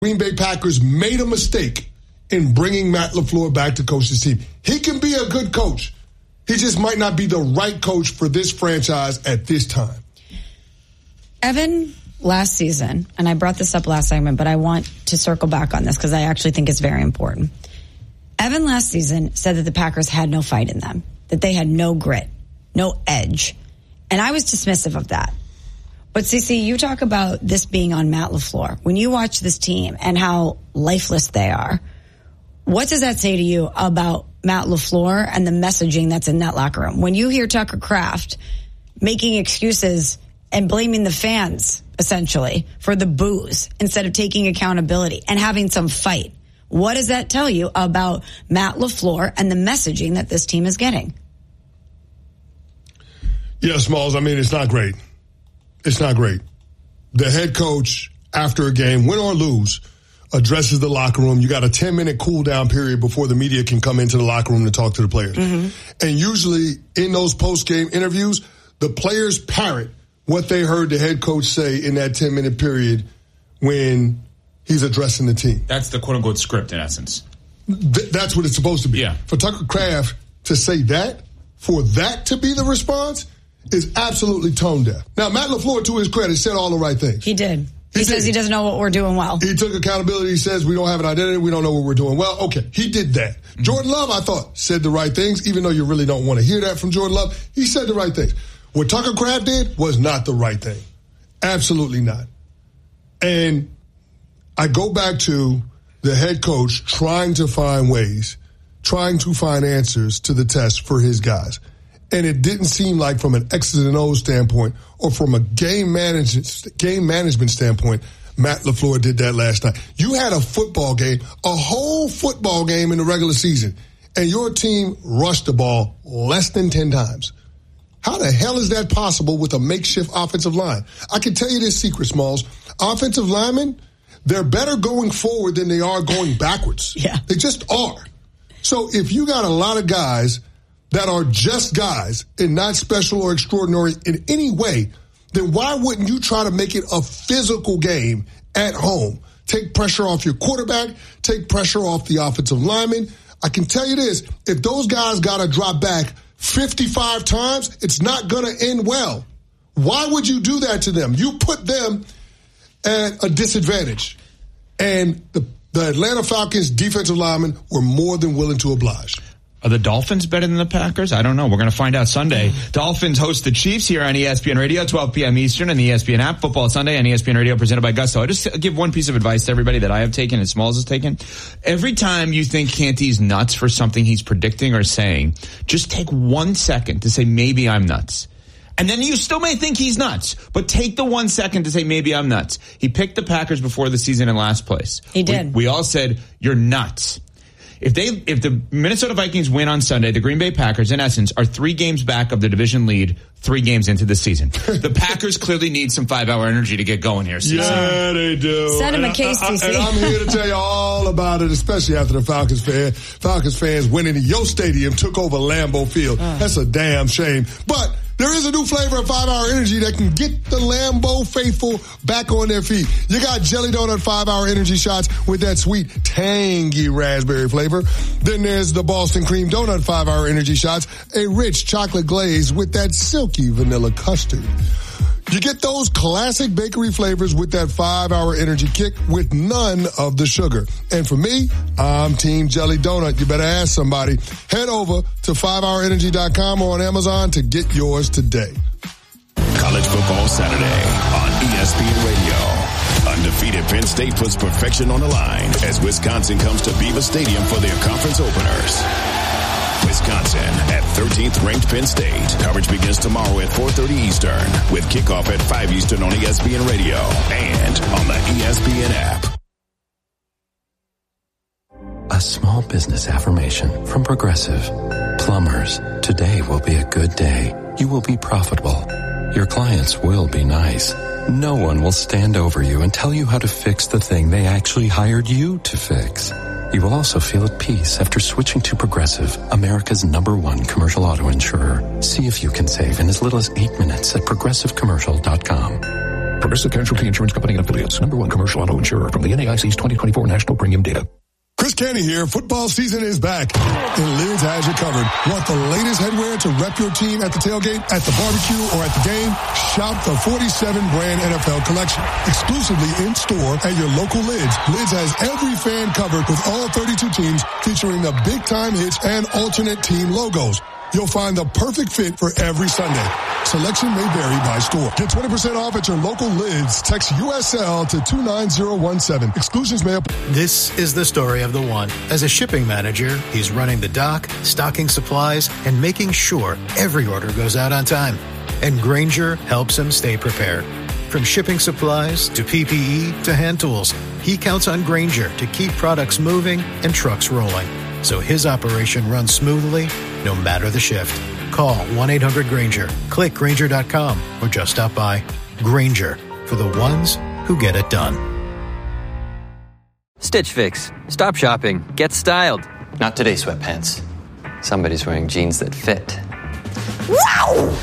Green Bay Packers made a mistake in bringing Matt LaFleur back to coach this team. He can be a good coach. He just might not be the right coach for this franchise at this time. Evan, last season, and I brought this up last segment, but I want to circle back on this because I actually think it's very important. Evan last season said that the Packers had no fight in them, that they had no grit, no edge. And I was dismissive of that. But CeCe, you talk about this being on Matt LaFleur. When you watch this team and how lifeless they are, what does that say to you about Matt LaFleur and the messaging that's in that locker room? When you hear Tucker Kraft making excuses and blaming the fans, essentially, for the boos instead of taking accountability and having some fight, what does that tell you about Matt LaFleur and the messaging that this team is getting? Yeah, Smalls, I mean, it's not great. It's not great. The head coach, after a game, win or lose, addresses the locker room. You got a 10-minute cool-down period before the media can come into the locker room to talk to the players. Mm-hmm. And usually in those post-game interviews, the players parrot what they heard the head coach say in that 10-minute period when he's addressing the team. That's the quote-unquote script, in essence. That's what it's supposed to be. Yeah. For Tucker Kraft to say that, for that to be the response, is absolutely tone deaf. Now, Matt LaFleur, to his credit, said all the right things. He did. He says he doesn't know what we're doing well. He took accountability. He says we don't have an identity. We don't know what we're doing well. Okay, he did that. Mm-hmm. Jordan Love, I thought, said the right things, even though you really don't want to hear that from Jordan Love. He said the right things. What Tucker Kraft did was not the right thing. Absolutely not. And I go back to the head coach trying to find ways, trying to find answers to the test for his guys. And it didn't seem like from an X's and O's standpoint or from a game management standpoint, Matt LaFleur did that last night. You had a football game, a whole football game in the regular season, and your team rushed the ball less than 10 times. How the hell is that possible with a makeshift offensive line? I can tell you this secret, Smalls. Offensive linemen, they're better going forward than they are going backwards. Yeah. They just are. So if you got a lot of guys that are just guys and not special or extraordinary in any way, then why wouldn't you try to make it a physical game at home? Take pressure off your quarterback, take pressure off the offensive lineman. I can tell you this, if those guys got to drop back 55 times, it's not going to end well. Why would you do that to them? You put them at a disadvantage. And the Atlanta Falcons defensive linemen were more than willing to oblige. Are the Dolphins better than the Packers? I don't know. We're going to find out Sunday. Dolphins host the Chiefs here on ESPN Radio, 12 p.m. Eastern, and the ESPN app. Football Sunday on ESPN Radio, presented by Gusto. I just give one piece of advice to everybody that I have taken and Smalls has taken. Every time you think Canty's nuts for something he's predicting or saying, just take 1 second to say, maybe I'm nuts. And then you still may think he's nuts, but take the 1 second to say, maybe I'm nuts. He picked the Packers before the season in last place. He did. We all said, you're nuts. If the Minnesota Vikings win on Sunday, the Green Bay Packers, in essence, are 3 games back of the division lead 3 games into the season. The Packers clearly need some 5-hour energy to get going here. Yeah, they do. Send him a case, TC. And I'm here to tell you all about it, especially after the Falcons fans winning in your stadium took over Lambeau Field. That's a damn shame. But there is a new flavor of 5-hour energy that can get the Lambeau faithful back on their feet. You got Jelly Donut 5-hour energy shots with that sweet, tangy raspberry flavor. Then there's the Boston Cream Donut 5-hour energy shots, a rich chocolate glaze with that silky vanilla custard. You get those classic bakery flavors with that 5-hour energy kick with none of the sugar. And for me, I'm Team Jelly Donut. You better ask somebody. Head over to 5hourenergy.com or on Amazon to get yours today. College Football Saturday on ESPN Radio. Undefeated Penn State puts perfection on the line as Wisconsin comes to Beaver Stadium for their conference openers. Wisconsin at 13th ranked Penn State. Coverage begins tomorrow at 4:30 Eastern with kickoff at 5 Eastern on ESPN Radio and on the ESPN app. A small business affirmation from Progressive. Plumbers, today will be a good day. You will be profitable. Your clients will be nice. No one will stand over you and tell you how to fix the thing they actually hired you to fix. You will also feel at peace after switching to Progressive, America's #1 commercial auto insurer. See if you can save in as little as 8 minutes at progressivecommercial.com. Progressive Casualty Insurance Company and Affiliates. #1 commercial auto insurer from the NAIC's 2024 National Premium Data. Chris Canty here. Football season is back, and Lids has you covered. Want the latest headwear to rep your team at the tailgate, at the barbecue, or at the game? Shop the 47 brand NFL collection, exclusively in store at your local Lids. Lids has every fan covered with all 32 teams, featuring the big time hits and alternate team logos. You'll find the perfect fit for every Sunday. Selection may vary by store. Get 20% off at your local Lids. Text USL to 29017. Exclusions may apply. This is the story of the one. As a shipping manager, he's running the dock, stocking supplies, and making sure every order goes out on time. And Grainger helps him stay prepared. From shipping supplies to PPE to hand tools, he counts on Grainger to keep products moving and trucks rolling, so his operation runs smoothly no matter the shift. Call 1-800-GRAINGER, click Grainger.com, or just stop by. Grainger, for the ones who get it done. Stitch Fix. Stop shopping. Get styled. Not today, sweatpants. Somebody's wearing jeans that fit. Wow!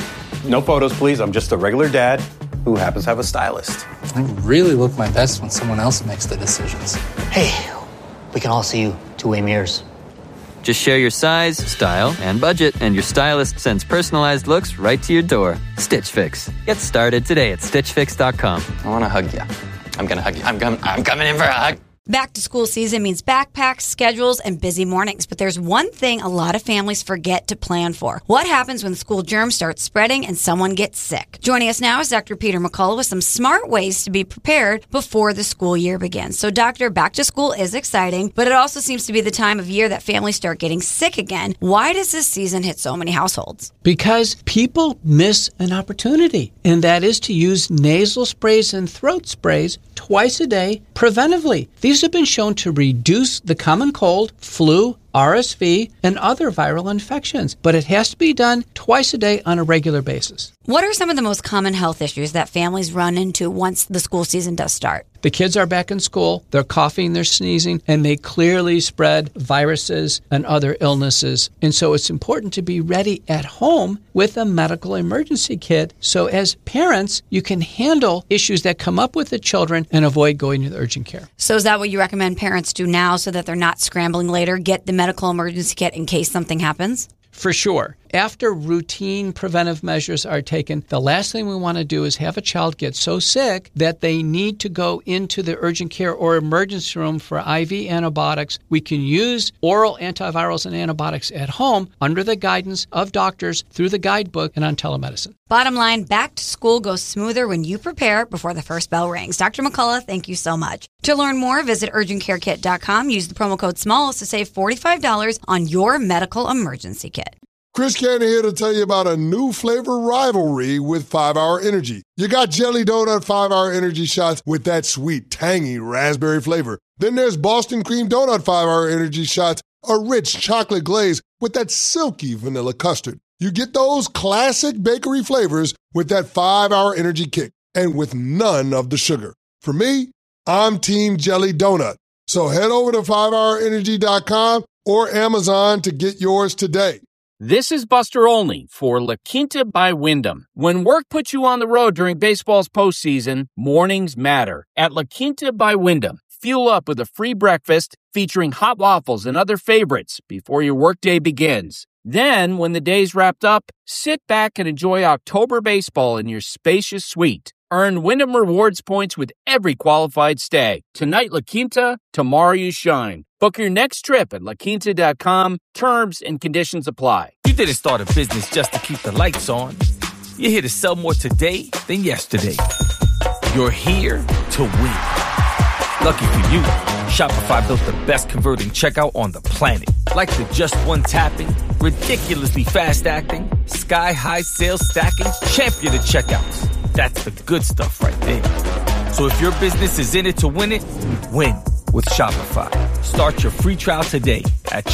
No photos, please. I'm just a regular dad who happens to have a stylist. I really look my best when someone else makes the decisions. Hey, we can all see you two-way mirrors. Just share your size, style, and budget, and your stylist sends personalized looks right to your door. Stitch Fix. Get started today at StitchFix.com. I want to hug you. I'm going to hug you. I'm coming in for a hug. Back to school season means backpacks, schedules, and busy mornings. But there's one thing a lot of families forget to plan for. What happens when school germs start spreading and someone gets sick? Joining us now is Dr. Peter McCullough with some smart ways to be prepared before the school year begins. So, Doctor, back to school is exciting, but it also seems to be the time of year that families start getting sick again. Why does this season hit so many households? Because people miss an opportunity, and that is to use nasal sprays and throat sprays twice a day preventively. These have been shown to reduce the common cold, flu, RSV, and other viral infections, but it has to be done twice a day on a regular basis. What are some of the most common health issues that families run into once the school season does start? The kids are back in school, they're coughing, they're sneezing, and they clearly spread viruses and other illnesses. And so it's important to be ready at home with a medical emergency kit. So as parents, you can handle issues that come up with the children and avoid going to the urgent care. So is that what you recommend parents do now so that they're not scrambling later? Get the medical emergency kit in case something happens? For sure. After routine preventive measures are taken, the last thing we want to do is have a child get so sick that they need to go into the urgent care or emergency room for IV antibiotics. We can use oral antivirals and antibiotics at home under the guidance of doctors through the guidebook and on telemedicine. Bottom line, back to school goes smoother when you prepare before the first bell rings. Dr. McCullough, thank you so much. To learn more, visit urgentcarekit.com. Use the promo code SMALLS to save $45 on your medical emergency kit. Chris Canty here to tell you about a new flavor rivalry with 5-Hour Energy. You got Jelly Donut 5-Hour Energy shots with that sweet, tangy raspberry flavor. Then there's Boston Cream Donut 5-Hour Energy shots, a rich chocolate glaze with that silky vanilla custard. You get those classic bakery flavors with that 5-Hour Energy kick and with none of the sugar. For me, I'm Team Jelly Donut. So head over to 5hourenergy.com or Amazon to get yours today. This is Buster Olney for La Quinta by Wyndham. When work puts you on the road during baseball's postseason, mornings matter. At La Quinta by Wyndham, fuel up with a free breakfast featuring hot waffles and other favorites before your workday begins. Then, when the day's wrapped up, sit back and enjoy October baseball in your spacious suite. Earn Wyndham Rewards points with every qualified stay. Tonight, La Quinta, tomorrow you shine. Book your next trip at LaQuinta.com. Terms and conditions apply. You didn't start a business just to keep the lights on. You're here to sell more today than yesterday. You're here to win. Lucky for you, Shopify built the best converting checkout on the planet. Like the just one tapping, ridiculously fast acting, sky-high sales stacking, champion of checkouts. That's the good stuff right there. So if your business is in it to win it, win with Shopify. Start your free trial today at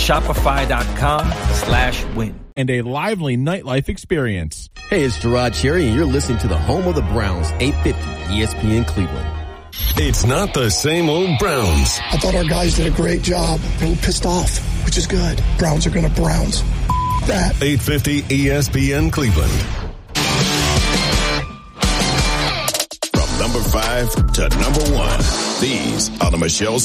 shopify.com/win. And a lively nightlife experience. Hey, it's Gerard Cherry, and you're listening to the home of the Browns, 850 ESPN Cleveland. It's not the same old Browns. I thought our guys did a great job. They were pissed off, which is good. Browns are going to Browns. That. 850 ESPN Cleveland. From 5 to number 1. These are the Michelle